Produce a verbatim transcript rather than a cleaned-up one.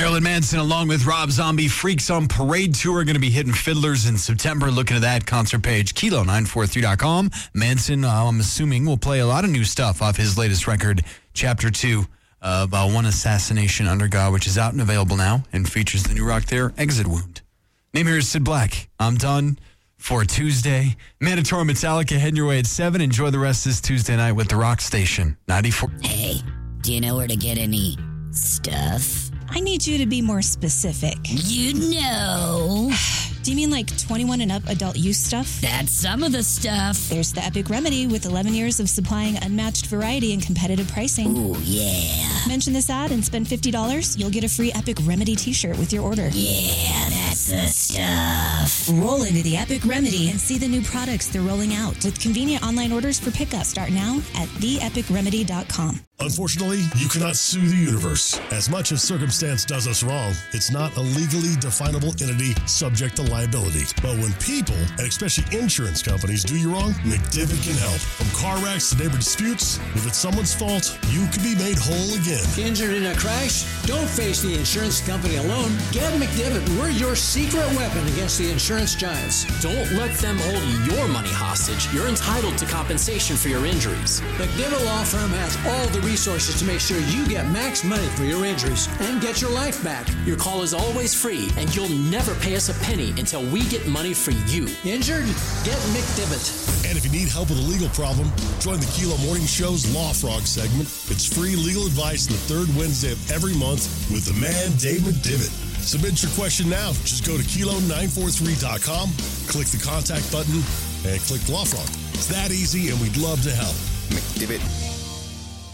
Marilyn Manson, along with Rob Zombie, Freaks on Parade Tour, going to be hitting Fiddlers in September. Looking at that concert page, kilo nine four three dot com. Manson, uh, I'm assuming, will play a lot of new stuff off his latest record, Chapter two, uh, about one assassination under God, which is out and available now and features the new rock there, Exit Wound. Name here is Sid Black. I'm done for Tuesday. Mandatory Metallica heading your way at seven. Enjoy the rest of this Tuesday night with the Rock Station, ninety-four. Hey, do you know where to get any stuff? I need you to be more specific. You know. Do you mean like twenty-one and up adult use stuff? That's some of the stuff. There's the Epic Remedy with eleven years of supplying unmatched variety and competitive pricing. Ooh, yeah. Mention this ad and spend fifty dollars. You'll get a free Epic Remedy t-shirt with your order. Yeah, that's the stuff. Roll into the Epic Remedy and see the new products they're rolling out with convenient online orders for pickup. Start now at the epic remedy dot com. Unfortunately, you cannot sue the universe. As much as circumstance does us wrong, it's not a legally definable entity subject to liability. But when people, and especially insurance companies, do you wrong, McDivitt can help. From car wrecks to neighbor disputes, if it's someone's fault, you can be made whole again. Injured in a crash? Don't face the insurance company alone. Get McDivitt. We're your secret weapon against the insurance giants. Don't let them hold your money hostage. You're entitled to compensation for your injuries. McDivitt Law Firm has all the resources to make sure you get max money for your injuries and get your life back. Your call is always free, and you'll never pay us a penny until we get money for you. Injured? Get McDivitt. And if you need help with a legal problem, join the Kilo Morning Show's Law Frog segment. It's free legal advice on the third Wednesday of every month with the man, Dave McDivitt. Submit your question now. Just go to kilo nine four three dot com, click the contact button, and click Law Frog. It's that easy, and we'd love to help. McDivitt.